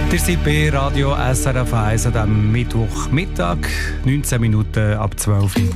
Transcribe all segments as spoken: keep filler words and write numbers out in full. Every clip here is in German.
Ihr seid bei Radio S R F eins am Mittwochmittag, neunzehn Minuten ab zwölf Uhr.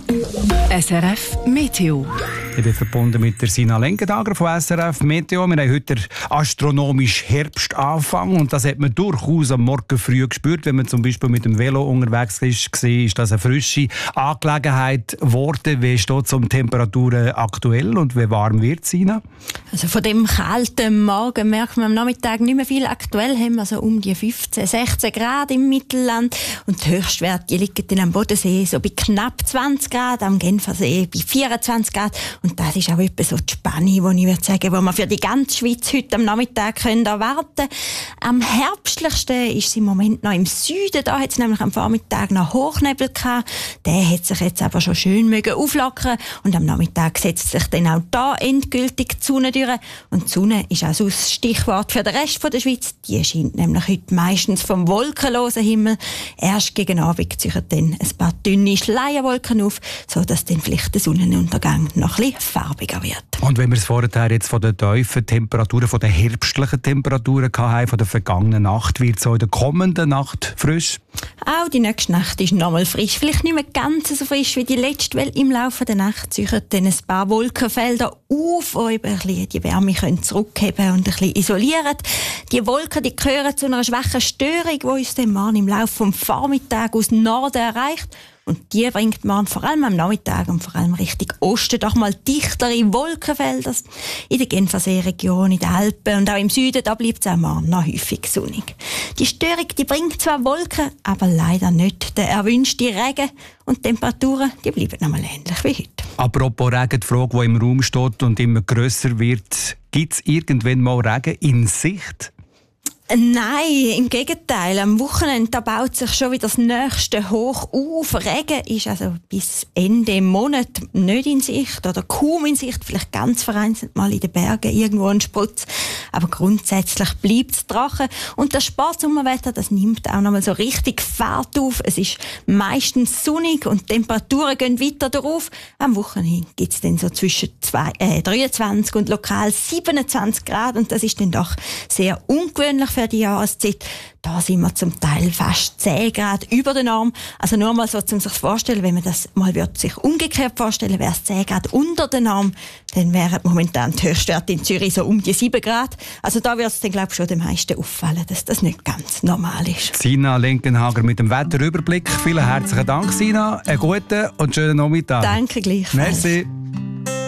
S R F Meteo. Ich bin verbunden mit der Sina Lenkendager von S R F Meteo. Wir haben heute den astronomischen Herbstanfang und das hat man durchaus am Morgen früh gespürt. Wenn man zum Beispiel mit dem Velo unterwegs ist, ist das eine frische Angelegenheit geworden. Wie steht es um die Temperaturen aktuell und wie warm wird es, Sina? Also von dem kalten Morgen merkt man am Nachmittag nicht mehr viel. Aktuell haben wir so um die fünfzehn, sechzehn Grad im Mittelland und die Höchstwerte die liegen dann am Bodensee so bei knapp zwanzig Grad, am Genfersee bei vierundzwanzig Grad. Und das ist auch etwa so die Spanne, die ich würde sagen, die wir für die ganze Schweiz heute am Nachmittag können erwarten können. Am herbstlichsten ist es im Moment noch im Süden. Da hat es nämlich am Vormittag noch Hochnebel gehabt. Der hat sich jetzt aber schon schön mögen auflockern und am Nachmittag setzt sich dann auch da endgültig die Sonne durch. Und die Sonne ist auch so das Stichwort für den Rest der Schweiz. Die scheint nämlich heute meistens vom wolkenlosen Himmel. Erst gegen Abend ziehen dann ein paar dünne Schleierwolken auf, sodass dann vielleicht der Sonnenuntergang noch ein bisschen farbiger wird. Und wenn wir es vorher jetzt von den tiefen Temperaturen, von den herbstlichen Temperaturen hatten, von der vergangenen Nacht, wird es auch in der kommenden Nacht frisch? Auch die nächste Nacht ist nochmal frisch. Vielleicht nicht mehr ganz so frisch wie die letzte, weil im Laufe der Nacht ziehen dann ein paar Wolkenfelder auf, die eben ein bisschen die Wärme können zurückheben und ein bisschen isolieren. Die Wolken die gehören zu einer schwachen Störung, die uns dann morgen im Laufe des Vormittags aus dem Norden erreicht. Und die bringt man vor allem am Nachmittag und vor allem Richtung Osten doch mal dichtere Wolkenfelder. In der Genfersee-Region, in den Alpen und auch im Süden, da bleibt es auch morgen noch häufig sonnig. Die Störung die bringt zwar Wolken, aber leider nicht den erwünschten Regen. Und die Temperaturen die bleiben noch mal ähnlich wie heute. Apropos Regen, die Frage, die im Raum steht und immer grösser wird, gibt es irgendwann mal Regen in Sicht? Nein, im Gegenteil. Am Wochenende da baut sich schon wieder das nächste hoch auf. Regen ist also bis Ende Monat nicht in Sicht oder kaum in Sicht. Vielleicht ganz vereinzelt mal in den Bergen irgendwo ein Spritz. Aber grundsätzlich bleibt es trocken. Und das Spätsommerwetter, das nimmt auch noch mal so richtig Fahrt auf. Es ist meistens sonnig und die Temperaturen gehen weiter drauf. Am Wochenende gibt es dann so zwischen zwei, äh, dreiundzwanzig und lokal siebenundzwanzig Grad. Und das ist dann doch sehr ungewöhnlich für die Jahreszeit. Da sind wir zum Teil fast zehn Grad über der Norm. Also nur mal so, um sich vorstellen, wenn man das mal wird sich umgekehrt vorstellen, wäre es zehn Grad unter der Norm, dann wären momentan die Höchstwerte in Zürich so um die sieben Grad. Also da wird es dann, glaube ich, schon den meisten auffallen, dass das nicht ganz normal ist. Sina Lenkenhager mit dem Wetterüberblick. Vielen herzlichen Dank, Sina. Einen guten und schönen Nachmittag. Danke gleichfalls. Merci.